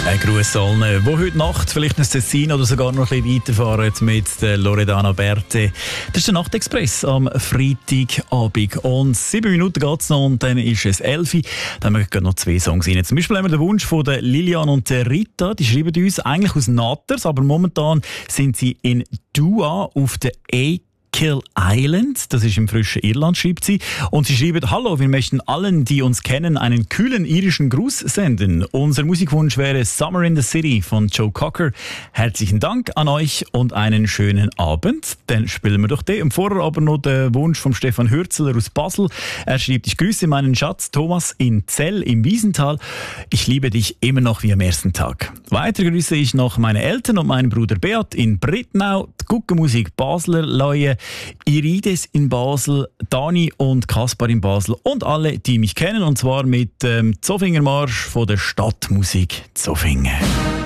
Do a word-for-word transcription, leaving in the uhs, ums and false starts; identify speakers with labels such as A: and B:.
A: Ein Gruß allen, die heute Nacht vielleicht ins Tessin oder sogar noch ein bisschen weiterfahren mit der Loredana Berthe. Das ist der Nachtexpress am Freitagabend. Und sieben Minuten geht es noch und dann ist es elf. Dann haben wir noch zwei Songs rein. Zum Beispiel haben wir den Wunsch von der Lilian und der Rita. Die schreiben uns eigentlich aus Natters, aber momentan sind sie in Dua auf der A Kill Island, das ist im frischen Irland, schreibt sie. Und sie schreibt: Hallo, wir möchten allen, die uns kennen, einen kühlen irischen Gruß senden. Unser Musikwunsch wäre Summer in the City von Joe Cocker. Herzlichen Dank an euch und einen schönen Abend. Dann spielen wir doch den. Und vorher aber noch der Wunsch von Stefan Hürzeler aus Basel. Er schreibt: Ich grüße meinen Schatz Thomas in Zell im Wiesental. Ich liebe dich immer noch wie am ersten Tag. Weiter grüße ich noch meine Eltern und meinen Bruder Beat in Brittnau, die Guckenmusik Basler Leue, Irides in Basel, Dani und Kaspar in Basel und alle, die mich kennen, und zwar mit dem ähm, Zofingermarsch von der Stadtmusik Zofingen.